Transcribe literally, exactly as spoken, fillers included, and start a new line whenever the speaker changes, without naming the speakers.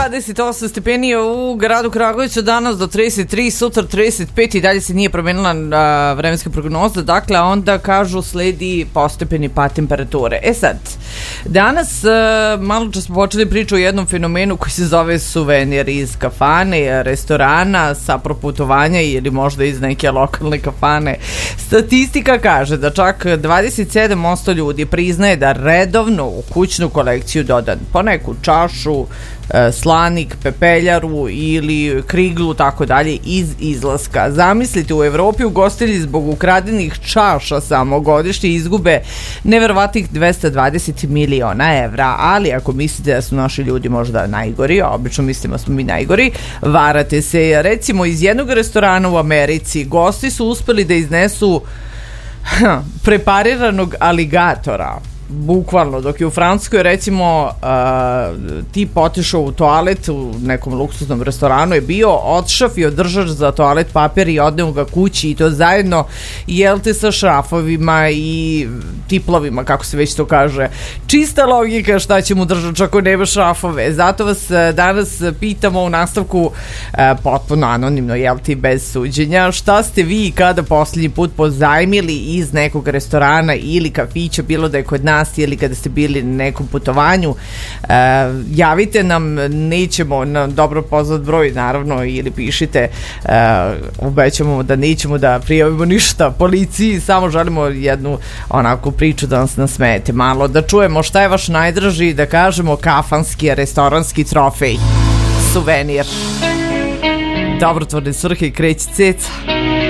dvadeset osam stepeni u gradu Kragujevcu, danas do trideset tri, sutra trideset pet i dalje se nije promenila a, vremenska prognoza, dakle onda kažu sledi postepeni pad temperature. E sad, danas a, malo čas smo počeli priču o jednom fenomenu koji se zove suvenir iz kafane, restorana, sapro putovanja ili možda iz neke lokalne kafane. Statistika kaže da čak dvadeset sedam posto ljudi priznaje da redovno u kućnu kolekciju doda po neku čašu, slanik, pepeljaru ili kriglu, tako dalje, iz izlaska. Zamislite, u Evropi ugostitelji zbog ukradenih čaša samo godišnje izgube neverovatnih dvesta dvadeset miliona evra, ali ako mislite da su naši ljudi možda najgori, a obično mislimo da smo mi najgori, varate se. Recimo, iz jednog restorana u Americi gosti su uspeli da iznesu prepariranog aligatora, bukvalno, dok je u Francuskoj recimo uh, tip otišao u toalet u nekom luksuznom restoranu, je bio odšafio držač za toalet papir i odneo ga kući, i to zajedno, jel te, sa šrafovima i tiplovima, kako se već to kaže. Čista logika, šta će mu držač ako nema šrafove. Zato vas danas pitamo u nastavku, uh, potpuno anonimno, jel ti, bez suđenja, šta ste vi i kada posljednji put pozajmili iz nekog restorana ili kafića, bilo da je kod nas ili kada ste bili na nekom putovanju. E, javite nam, nećemo na dobro poznat broj naravno, ili pišite, e, obećamo da nećemo da prijavimo ništa policiji, samo želimo jednu onako priču da nas nasmejete malo, da čujemo šta je vaš najdraži, da kažemo, kafanski, restoranski trofej, suvenir, dobrotvorne svrhe i kreći ceca.